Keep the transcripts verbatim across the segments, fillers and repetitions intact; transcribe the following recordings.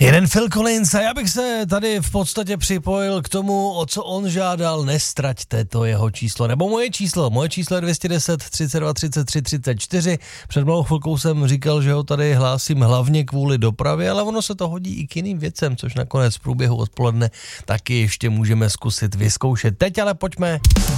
Jeden Phil Collins a já bych se tady v podstatě připojil k tomu, o co on žádal, nestraťte to jeho číslo, nebo moje číslo, moje číslo je dvě stě deset, třicet dva, třicet tři, třicet čtyři, před malou chvilkou jsem říkal, že ho tady hlásím hlavně kvůli dopravě, ale ono se to hodí i k jiným věcem, což nakonec v průběhu odpoledne taky ještě můžeme zkusit vyzkoušet. Teď ale pojďme.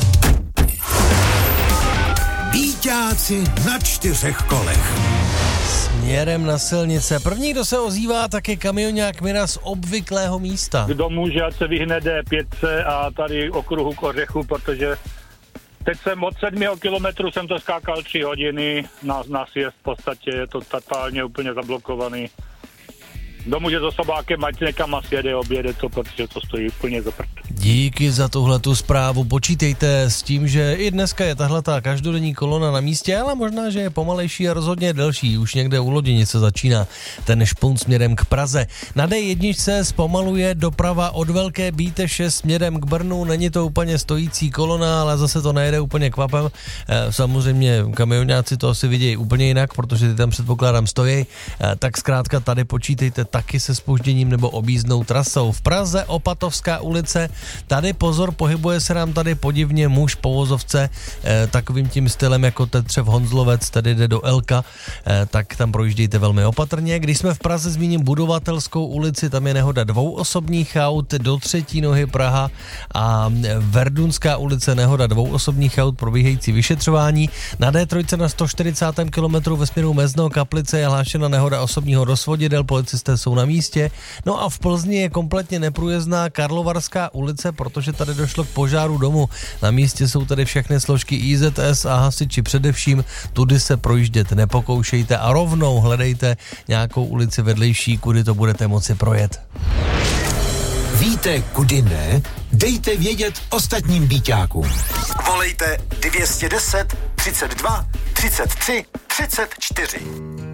Víťáci na čtyřech kolech. Směrem na silnice. První, kdo se ozývá, tak je kamionák Mira z obvyklého místa. Kdo může, ať se vyhne D pět a tady okruhu k Ořechu, protože teď jsem od sedmého kilometru jsem to skákal tři hodiny, na, na sjezd v podstatě je to totálně úplně zablokovaný. Kdo může za sobákem, ať někam asi jede, objede to, protože to stojí úplně za prd. Díky za tuhletu zprávu. Počítejte s tím, že i dneska je tahletá každodenní kolona na místě, ale možná, že je pomalejší a rozhodně delší. Už někde u Loděnice začíná ten špunt směrem k Praze. Na D jedna zpomaluje doprava od Velké Bíteše směrem k Brnu. Není to úplně stojící kolona, ale zase to nejde úplně kvapem. E, samozřejmě kamionáci to asi vidějí úplně jinak, protože ty tam předpokládám stojí. E, tak zkrátka tady počítejte taky se zpožděním nebo objízdnou trasou. V Praze Opatovská ulice, tady pozor, pohybuje se nám tady podivně muž po vozovce eh, takovým tím stylem jako Tetřev Honzlovec, tady jde do Elka, eh, tak tam projíždějte velmi opatrně. Když jsme v Praze, zmíním Budovatelskou ulici, tam je nehoda dvou osobních aut, do třetí nohy Praha a Verdunská ulice, nehoda dvou osobních aut, probíhající vyšetřování. Na D tři na sto čtyřicátém kilometru ve směru Mezno Kaplice je hlášena nehoda osobního rozvodidel, policisté jsou na místě. No a v Plzni je kompletně neprůjezdná Karlovarská ulice, protože tady došlo k požáru domu. Na místě jsou tady všechny složky I Z S a hasiči především. Tudy se projíždět nepokoušejte a rovnou hledejte nějakou ulici vedlejší, kudy to budete moci projet. Víte, kudy ne? Dejte vědět ostatním víťákům. Volejte dvě stě deset, třicet dva, třicet tři, třicet čtyři.